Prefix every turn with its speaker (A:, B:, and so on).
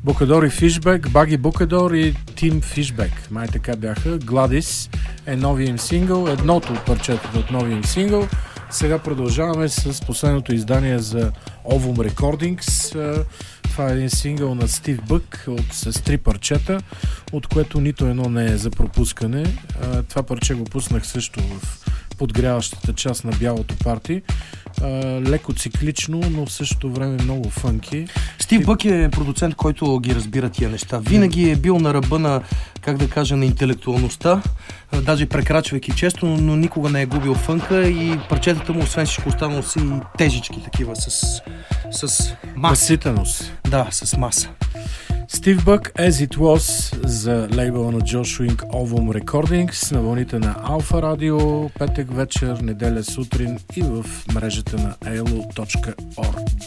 A: Букадор и Фишбек, Баги Букадор и Тим Фишбек. Май така бяха. Гладис е новия им сингъл, едното от парчетата от новия им сингъл. Сега продължаваме с последното издание за Ovum Recordings. Това е един сингъл на Стив Бък с 3 парчета, от което нито едно не е за пропускане. Това парче го пуснах също в подгряващата част на бялото парти. Леко циклично, но в същото време много фънки.
B: Стив Бък е продуцент, който ги разбира тия неща. Винаги е бил на ръба на, как да кажа, на интелектуалността, даже прекрачвайки често, но никога не е губил фънка и парчетата му, освен всичко останало, са и тежички такива, с маса.
A: Наситеност.
B: Да, с маса.
A: Стив Бък, As It Was, за лейбъла на Джош Уинг, Ovum Recordings, на вълните на Алфа Радио, петък вечер, неделя сутрин и в мрежата на elo.org.